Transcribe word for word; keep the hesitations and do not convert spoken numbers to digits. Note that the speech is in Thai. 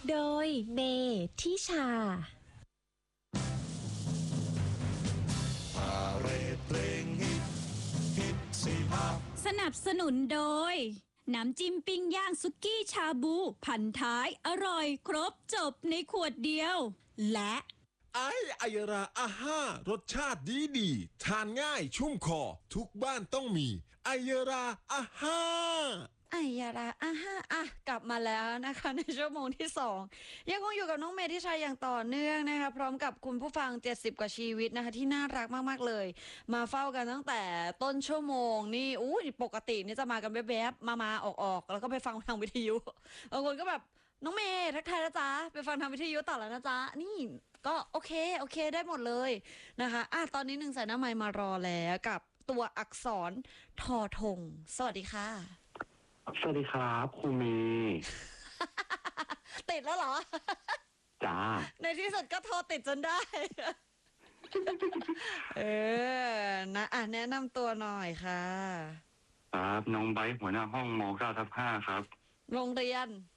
โดยเมทิชาพาเรดเพลงฮิตฮิตสี่ภาคสนับสนุนโดยน้ำจิ้มปิ้งย่างสุกี้ชาบูพันท้ายอร่อยครบจบในขวดเดียวและไอไอยราอาห้ารสชาติดีดีทานง่ายชุ่มคอทุกบ้านต้องมีไอยราอาห้าไอยาราอ่ะฮะอ่ะกลับมาแล้วนะคะในชั่วโมงที่สองยังคงอยู่กับน้องเมย์ที่ชัยอย่างต่อเนื่องนะคะพร้อมกับคุณผู้ฟังเจ็ดสิบกว่าชีวิตนะคะที่น่ารักมากๆเลยมาเฝ้ากันตั้งแต่ต้นชั่วโมงนี่อู้ปกตินี่จะมากันแวบๆมามาออกๆแล้วก็ไปฟังทางวิทยุบางคนก็แบบน้องเมย์ทักทายนะจ๊ะไปฟังทางวิทยุต่อแล้วนะจ๊ะนี่ก็โอเคโอเคได้หมดเลยนะคะอ่ะตอนนี้หนึ่งสายหน้าไมค์มารอแล้วกับตัวอักษรทอทงสวัสดีค่ะสวัสดีครับครูเมย์ติดแล้วเหรอจ้าในที่สุดก็โทรติดจนได้ เออนะอ่ะแนะนำตัวหน่อยค่ะครับน้องไบร์ทหัวหน้าห้องม เก้าทับห้าครับโรงเรียน